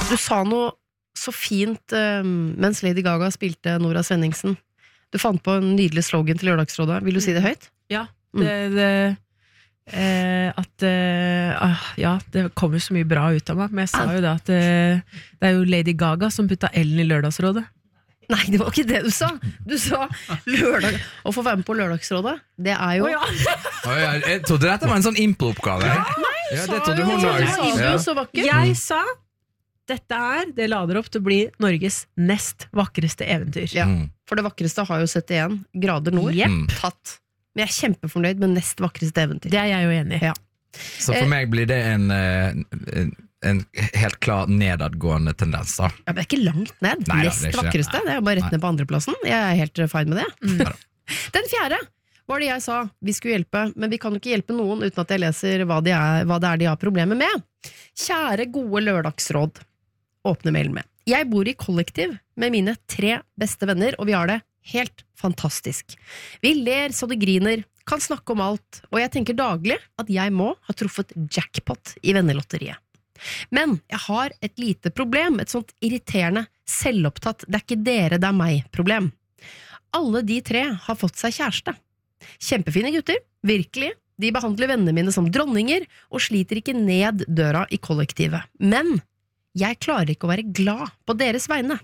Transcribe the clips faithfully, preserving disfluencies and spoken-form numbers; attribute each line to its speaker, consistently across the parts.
Speaker 1: Du sa noe så fint uh, mens Lady Gaga spilte Nora Svenningsen. Du fant på en nydelig slogan til Lørdagsrådet. Vil du si det høyt?
Speaker 2: Ja, det, det eh, at eh, ja, det kommer så mye bra ut av meg. Men jeg sa jo da at eh, det er jo Lady Gaga som putta Ellen i Lørdagsrådet.
Speaker 1: Nei, det var ikke det du sa. Du sa lørdag. Å få være med på Lørdagsrådet, det er jo...
Speaker 2: Å, ja.
Speaker 3: Oi, jeg trodde dette var en sånn impro-oppgave.
Speaker 1: Nei,
Speaker 3: ja,
Speaker 1: sa
Speaker 3: det trodde
Speaker 1: jo,
Speaker 3: hun
Speaker 1: du
Speaker 3: også.
Speaker 1: sa jo så vakkert.
Speaker 2: Jeg sa dette er, det lader opp til å bli Norges nest vakreste eventyr.
Speaker 1: Ja,
Speaker 3: Mm.
Speaker 1: for det vakreste har jo syttien grader nord.
Speaker 2: Yep.
Speaker 3: Mm.
Speaker 1: Tatt. Men jeg er kjempefornøyd med nest vakreste eventyr.
Speaker 2: Det er jeg jo enig i.
Speaker 1: Ja.
Speaker 3: Så for meg blir det en, eh, en, en helt klar nedadgående tendens da.
Speaker 1: Ja, men det er ikke langt ned.
Speaker 3: Nei da,
Speaker 1: Nest
Speaker 3: det er ikke-
Speaker 1: vakreste, det er jo bare rett
Speaker 3: Nei.
Speaker 1: ned på andreplassen. Jeg er helt eh, fine med det.
Speaker 2: Mm.
Speaker 1: Den fjerde var det jeg sa, vi skulle hjelpe, men vi kan jo ikke hjelpe noen uten at jeg leser hva, de er, hva det er de har problemer med. Kjære gode lørdagsråd, åpne mailen med. Jeg bor i kollektiv med mine tre beste venner, og vi har det helt fantastisk. Vi ler så det griner, kan snakke om alt, og jeg tenker daglig at jeg må ha truffet jackpot i vennelotteriet. Men jeg har et lite problem, et sånt irriterende, selvopptatt, det er ikke dere, det er meg problem. Alle de tre har fått seg kjæreste. Kjempefine gutter, virkelig. De behandler vennene mine som dronninger, og sliter ikke ned døra i kollektivet. Men jeg klarer ikke å være glad på deres vegne.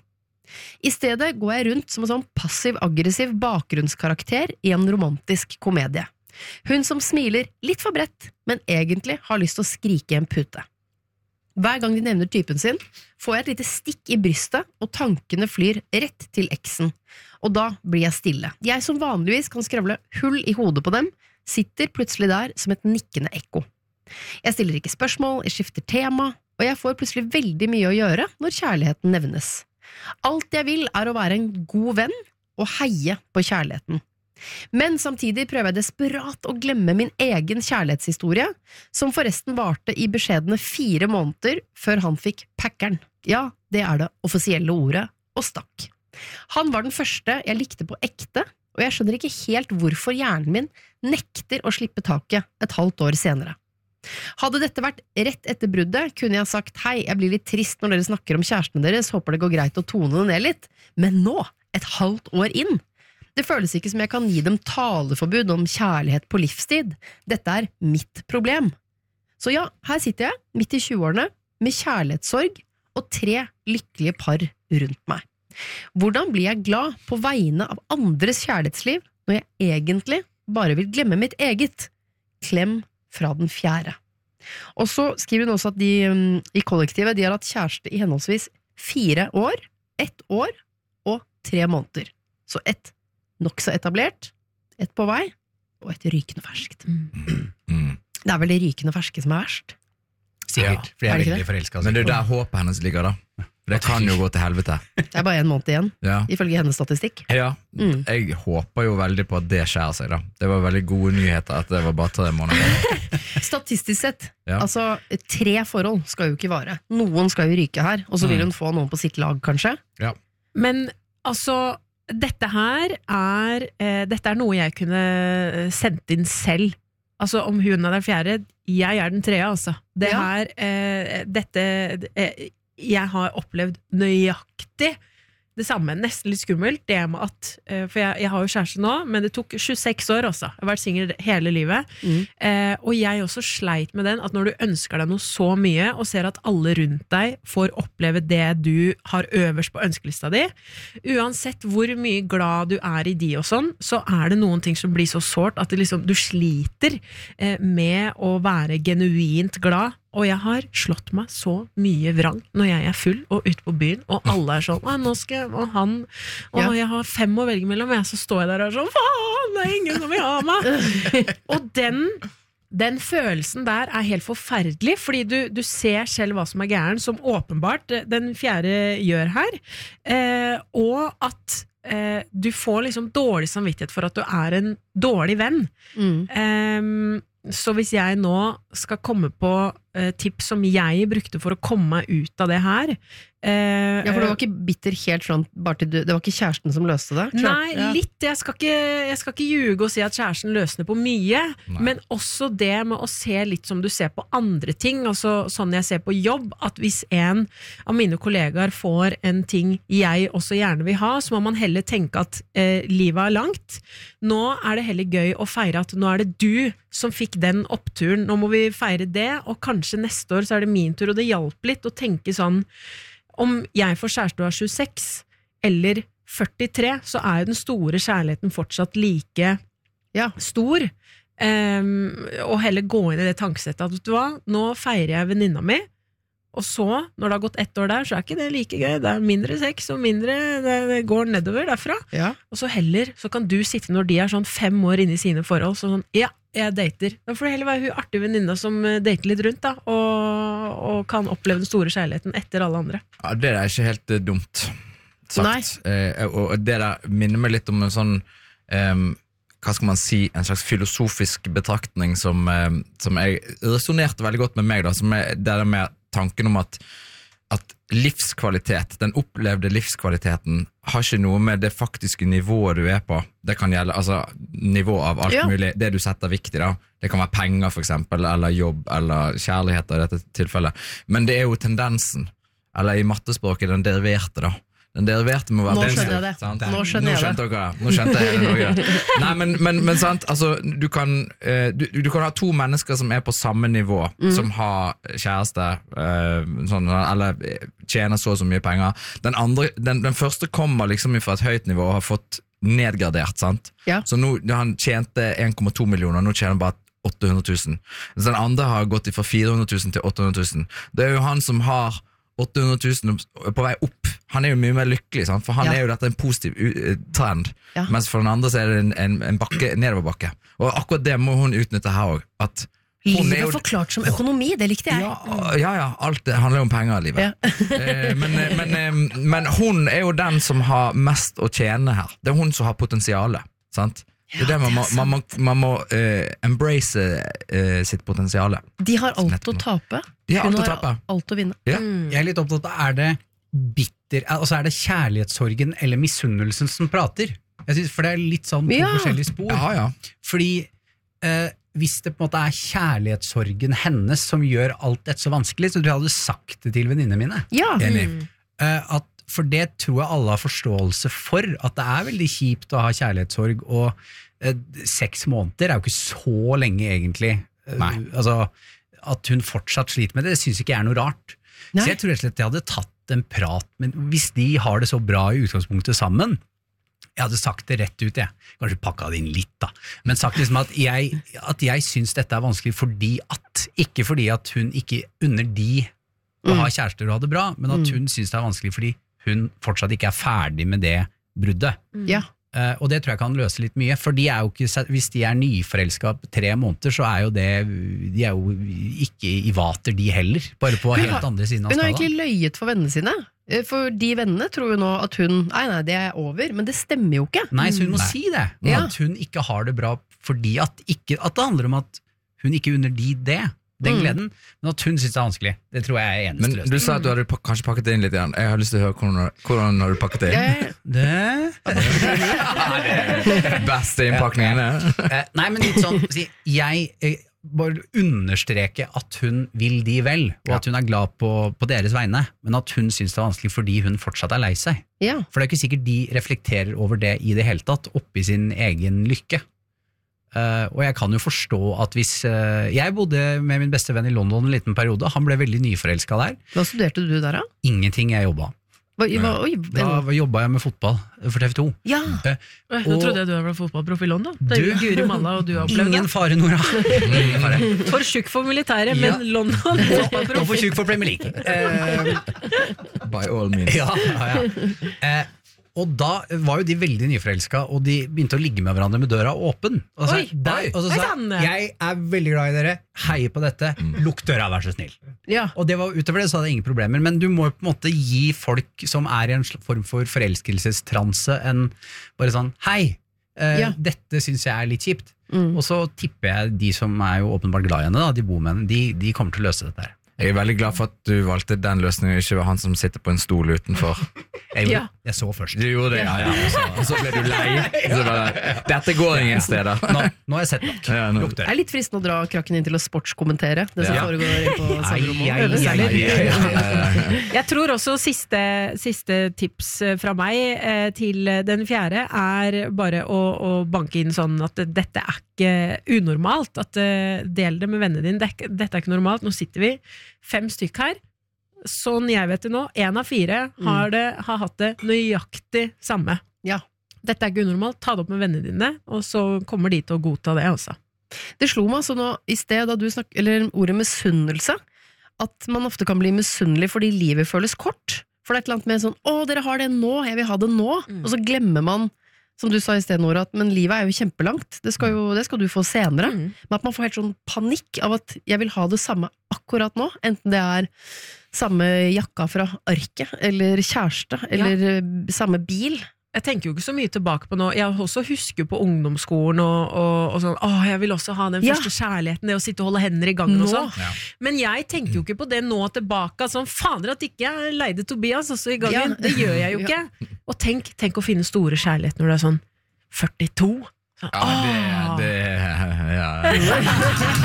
Speaker 1: I stedet går jeg rundt som en sånn passiv-aggressiv bakgrunnskarakter i en romantisk komedie. Hun som smiler litt for bredt, men egentlig har lyst til å skrike i en pute. Hver gang de nevner typen sin, får jeg et lite stikk i brystet, og tankene flyr rett til eksen. Og da blir jeg stille. Jeg som vanligvis kan skravle hull i hodet på dem, sitter plutselig der som et nikkende ekko. Jeg stiller ikke spørsmål, jeg skifter tema, og jeg får plutselig veldig mye å gjøre når kjærligheten nevnes. Alt jeg vil er å være en god venn og heie på kjærligheten. Men samtidig prøver jeg desperat å glemme min egen kjærlighetshistorie, som forresten varte i beskjedne fire måneder før han fikk packeren. Ja, det er det offisielle ordet, og stakk. Han var den første jeg likte på ekte, og jeg skjønner ikke helt hvorfor hjernen min nekter å slippe taket et halvt år senere. Hadde dette vært rett etter bruddet, kunne jeg sagt hei, jeg blir litt trist når dere snakker om kjærestene deres, håper det går greit å tone det ned litt, men nå, et halvt år inn, det føles ikke som jeg kan gi dem taleforbud om kjærlighet på livstid, dette er mitt problem. Så ja, her sitter jeg, midt i tjueårene, med kjærlighetssorg og tre lykkelige par rundt meg. Hvordan blir jeg glad på vegne av andres kjærlighetsliv, når jeg egentlig bare vil glemme mitt eget? Klem fra den fjerde. Og så skriver hun også at de i kollektivet de har hatt kjæreste i henholdsvis fire år, ett år og tre måneder. Så ett nok så etablert, ett på vei, og et rykende ferskt.
Speaker 2: Mm.
Speaker 3: Mm.
Speaker 1: Det er vel det rykende ferske som er verst.
Speaker 4: Sikkert, for jeg
Speaker 1: Er
Speaker 4: er
Speaker 1: det ikke
Speaker 4: virkelig forelsket.
Speaker 3: Men det er der håpet hennes ligger da. Det kan jo gå til helvete.
Speaker 1: Det er bare en måned igjen,
Speaker 3: Ja.
Speaker 1: ifølge hennes statistikk.
Speaker 3: Ja,
Speaker 1: Mm.
Speaker 3: jeg håper jo veldig på at det skjer seg da. Det var veldig gode nyheter at det var bare tre måneder.
Speaker 1: Statistisk sett,
Speaker 3: Ja.
Speaker 1: altså tre forhold skal jo ikke vare. Noen skal jo ryke her, og så vil
Speaker 3: Mm.
Speaker 1: hun få noen på sitt lag, kanskje.
Speaker 2: Men altså, dette her er eh, Dette er noe jeg kunne sendt inn selv. Altså om hun er den fjerde, jeg er den tredje, altså. Det
Speaker 1: Ja.
Speaker 2: her, eh, dette eh, jeg har opplevd nøyaktig det samme, nesten litt skummelt, det med at, eh, for jeg, jeg har jo kjæreste nå, men det tok tjueseks år også, jeg har vært singel hele livet,
Speaker 1: Mm.
Speaker 2: eh, og jeg også sleit med den, at når du ønsker deg noe så mye, og ser at alle rundt deg får oppleve det du har øverst på ønskelista di, uansett hvor mye glad du er i de og sånn, så er det noen ting som blir så sårt, at det liksom, du sliter eh, med å være genuint glad. Og jeg har slått meg så mye vrang når jeg er full og ute på byen, og alle er sånn, «Å, nå skal jeg, og han, og
Speaker 1: Ja.
Speaker 2: jeg har fem å velge mellom, og jeg så står jeg der og er sånn, faen, det er ingen som vil ha meg. Og den, den følelsen der er helt forferdelig, fordi du, du ser selv hva som er gæren, som åpenbart den fjerde gjør her, eh, og at eh, du får liksom dårlig samvittighet for at du er en dårlig venn.
Speaker 1: Mm.
Speaker 2: Um, så hvis jeg nå skal komme på eh, tips som jeg brukte for å komme meg ut av det her. Eh,
Speaker 1: Ja, for du var ikke bitter helt sånn, bare til du, det var ikke kjæresten som løste det? Klart,
Speaker 2: Nei,
Speaker 1: ja.
Speaker 2: litt. Jeg skal, ikke, jeg skal ikke ljuge og si at kjæresten løsner på mye,
Speaker 3: Nei.
Speaker 2: men også det med å se litt som du ser på andre ting, altså sånn jeg ser på jobb, at hvis en av mine kollegaer får en ting jeg også gjerne vil ha, så må man heller tenke at eh, livet er langt. Nå er det heller gøy å feire at nå er det du som fikk den oppturen, nå må vi feire det, og kanskje neste år så er det min tur, og det hjalp litt å tenke sånn, om jeg får kjæreste og er tjueseks, eller førtitre, så er jo den store kjærligheten fortsatt like
Speaker 1: Ja.
Speaker 2: stor, um, og heller gå inn i det tankesettet at vet du hva, nå feirer jeg venninna mi, og så, når det har gått ett år der, så er ikke det like gøy, det er mindre sex, og mindre, det, det går nedover derfra,
Speaker 1: Ja.
Speaker 2: og så heller, så kan du sitte når de er sånn fem år inne i sine forhold, så sånn, ja, jeg dater, da får det heller være hun artige venninna som eh, dater litt rundt da, og, og kan oppleve den store kjærligheten etter alle andre.
Speaker 3: Ja, det er ikke helt uh, dumt sagt.
Speaker 1: Nei.
Speaker 3: Eh, og det der minner meg litt om en sånn um, hva skal man si, en slags filosofisk betraktning som, um, som jeg resonerte veldig godt med meg da, som er det der med tanken om at, at livskvalitet, den opplevde livskvaliteten har ikke noe med det faktiske nivået du er på. Det kan gjelde altså, nivå av alt
Speaker 1: Ja.
Speaker 3: mulig, det du setter viktig da. Det kan være penger for eksempel, eller jobb, eller kjærlighet i dette tilfellet. Men det er jo tendensen, eller i mattespråket, den deriverte da. Den deriverte må være
Speaker 1: Nå
Speaker 3: den-
Speaker 1: skjønner jeg det.
Speaker 3: sant?
Speaker 1: Nå skjønner jeg det.
Speaker 3: skjønte dere det. Nå skjønte jeg det noe. Nei, men, men, men sant, altså, du kan, eh, du, du kan ha to mennesker som er på samme nivå,
Speaker 1: Mm.
Speaker 3: som har kjæreste, eh, sånn, eller tjener så og så mye penger. Den, andre, den, den første kommer liksom fra et høyt nivå og har fått nedgradert, sant?
Speaker 1: Ja.
Speaker 3: Så nå, han tjente en komma to millioner, nå tjener han bare åtte hundre tusen. Så den andre har gått fra fire hundre tusen til åtte hundre tusen. Det er jo han som har åtte hundre tusen på vei opp. Han er jo mye mer lykkelig, sant? For han
Speaker 1: Ja.
Speaker 3: er jo dette en positiv uh, trend,
Speaker 1: Ja.
Speaker 3: mens for den andre så er det en, en, en bakke, nedoverbakke. Og akkurat det må hun utnytte her også, at hun er
Speaker 1: Livet
Speaker 3: jo...
Speaker 1: forklart som økonomi, det likte jeg.
Speaker 3: Ja, ja, ja, alt det handler jo om penger i livet.
Speaker 1: Ja.
Speaker 3: eh, men, men, eh, men hun er jo den som har mest å tjene her. Det er hun som har potensialet, sant? Det er det man må, man må, man må eh, embrace eh, sitt potensiale.
Speaker 1: De har alt å tape.
Speaker 3: De har
Speaker 1: Hun
Speaker 3: alt å
Speaker 1: har
Speaker 3: tape.
Speaker 1: alt å vinne.
Speaker 3: Ja.
Speaker 4: Jeg er litt opptatt av, er det bitter, altså er det kjærlighetssorgen eller misunnelsen som prater? Jeg synes, for det er litt sånn to
Speaker 1: Ja.
Speaker 4: forskjellige spor.
Speaker 3: Ja, ja.
Speaker 4: Fordi eh, hvis det på en måte er kjærlighetssorgen hennes som gjør alt dette så vanskelig, så tror jeg jeg hadde sagt det til venninnene mine.
Speaker 1: Ja.
Speaker 3: Enig.
Speaker 4: Eh, at, for det tror jeg alle har forståelse for, at det er veldig kjipt å ha kjærlighetssorg, og eh, seks måneder er jo ikke så lenge egentlig. Eh,
Speaker 3: Nei.
Speaker 4: altså, at hun fortsatt sliter med det, det synes ikke jeg er noe rart.
Speaker 1: Nei.
Speaker 4: Så jeg tror rett og slett jeg hadde tatt en prat, men hvis de har det så bra i utgangspunktet sammen, jeg hadde sagt det rett ut, jeg. Kanskje pakka det inn litt da. Men sagt liksom at jeg, at jeg synes dette er vanskelig fordi at, ikke fordi at hun ikke unner de å ha kjærester og ha det bra, men at hun synes det er vanskelig fordi hun fortsatt ikke er ferdig med det bruddet.
Speaker 1: Ja.
Speaker 4: Eh, og det tror jeg kan løse litt mye, for de er jo ikke, hvis de er nyforelsket på tre måneder, så er jo det, de er jo ikke i vater de heller, bare på
Speaker 1: Hun
Speaker 4: helt
Speaker 1: har-
Speaker 4: andre siden av
Speaker 1: Hun har
Speaker 4: skalaen.
Speaker 1: egentlig løyet for vennene sine. Eh, For de vennene tror jo nå at hun Nei, nei, det er over. Men det stemmer jo ikke.
Speaker 4: Nei, så hun må
Speaker 3: Nei.
Speaker 4: si det,
Speaker 1: Ja.
Speaker 4: at hun ikke har det bra, fordi at, ikke, at det handler om at hun ikke unner de det, den
Speaker 1: Mm.
Speaker 4: gleden, men at hun synes det er vanskelig. Det tror jeg er eneste
Speaker 3: Men du
Speaker 4: løsning.
Speaker 3: sa at du hadde pak- kanskje pakket det inn litt igjen. Jeg har lyst til å høre hvordan, hvordan har du pakket det inn.
Speaker 1: Jeg,
Speaker 4: Det...
Speaker 3: Beste innpakningene.
Speaker 4: Eh, nei, men litt sånn, si, jeg eh, bare understreke at hun vil de vel, og at hun er glad på, på deres vegne, men at hun synes det er vanskelig fordi hun fortsatt er lei seg.
Speaker 1: ja.
Speaker 4: For det er ikke sikkert de reflekterer over det i det hele tatt, oppi sin egen lykke. Eh, og jeg kan jo forstå at hvis eh, jeg bodde med min beste venn i London en liten periode, han ble veldig nyforelsket der.
Speaker 1: Hva studerte du der, da?
Speaker 4: Ingenting jeg jobbet.
Speaker 1: Hva, hva, oi,
Speaker 4: Da jobbet jeg med fotball for T V to.
Speaker 1: ja.
Speaker 4: Eh,
Speaker 2: Eh, Nå
Speaker 4: Og-
Speaker 2: trodde jeg du var fotballproff i London. Det er
Speaker 4: Du-
Speaker 2: jo Guri Malla, og du har opplevd
Speaker 4: Ingen
Speaker 2: det.
Speaker 4: fare, Nora. Ingen fare.
Speaker 2: For tjukk for militæret,
Speaker 4: Ja.
Speaker 2: men London
Speaker 4: Og
Speaker 2: fotballproff.
Speaker 4: for tjukk for Premier League. Eh,
Speaker 3: By all means.
Speaker 4: Ja, ja, ja. Eh, og da var jo de veldig nyforelsket, og de begynte å ligge med hverandre med døra åpen. Og så,
Speaker 2: Oi,
Speaker 4: der, og så
Speaker 2: oi,
Speaker 4: sa
Speaker 2: sann.
Speaker 4: jeg er veldig glad i dere, heier på dette, lukk døra, vær så snill.
Speaker 1: ja.
Speaker 4: Og det var, utover det så hadde jeg ingen problemer, men du må jo på en måte gi folk som er i en sl- form for forelskelsestranse en bare sånn, hei, eh,
Speaker 1: Ja.
Speaker 4: dette synes jeg er litt kjipt.
Speaker 1: Mm.
Speaker 4: Og så tipper jeg de som er jo åpenbart glad i henne, da, de bomennene, de, de kommer til å løse dette her.
Speaker 3: Jeg er veldig glad for at du valgte den løsningen, ikke var han som sitter på en stol utenfor.
Speaker 4: Jeg,
Speaker 2: Ja.
Speaker 4: jeg så først.
Speaker 3: Du gjorde det, ja, ja. Og så, og så ble du lei. Så bare, dette går ingen steder.
Speaker 4: Nå, nå har jeg sett nok.
Speaker 3: Ja, nå-
Speaker 4: Lukk
Speaker 1: Det
Speaker 4: døren.
Speaker 1: er litt fristende å dra krakken inn til å sportskommentere det som
Speaker 3: Ja.
Speaker 1: foregår inn på
Speaker 4: Nei,
Speaker 1: soverommet.
Speaker 4: jeg-
Speaker 1: Øve seg litt.
Speaker 4: jeg- jeg-
Speaker 2: Jeg tror også siste, siste tips fra meg eh, til den fjerde er bare å, å banke inn sånn at dette er ikke unormalt. At eh, del det med vennene dine. Det er ikke- Dette er ikke normalt. Nå sitter vi fem stykk her. Sånn jeg vet det nå, en av fire har, det, har hatt det nøyaktig samme.
Speaker 1: Ja.
Speaker 2: Dette er ikke unormalt. Ta det opp med vennene dine, og så kommer de til å godta det også.
Speaker 1: Det slo meg altså nå i sted da du snakk, eller ordet misunnelse, at man ofte kan bli misunnelig fordi livet føles kort. For det er et eller annet med sånn, å dere har det nå, jeg vil ha det nå.
Speaker 2: Mm.
Speaker 1: Og så glemmer man, som du sa i sted Nora, at men livet er jo kjempelangt. Det skal, jo, det skal du få senere.
Speaker 2: Mm.
Speaker 1: Men at man får helt sånn panikk av at jeg vil ha det samme akkurat nå. Enten det er samme jakka fra arket, eller kjæreste, eller eh, samme bil.
Speaker 2: Jeg tenker jo ikke så mye tilbake på nå. Jeg også husker på ungdomsskolen og, og, og sånn, åh, jeg vil også ha den
Speaker 1: Ja.
Speaker 2: første kjærligheten, det å sitte og holde hender i gangen
Speaker 1: Nå.
Speaker 2: og sånn.
Speaker 4: Ja.
Speaker 2: Men jeg tenker jo ikke på det nå tilbake, sånn, fader at ikke jeg leide Tobias også i gangen.
Speaker 1: Ja.
Speaker 2: Det gjør jeg jo ikke. Og tenk, tenk å finne store kjærlighet når du er sånn førtito. Sånn,
Speaker 3: Ja, det,
Speaker 2: åh.
Speaker 3: det ja.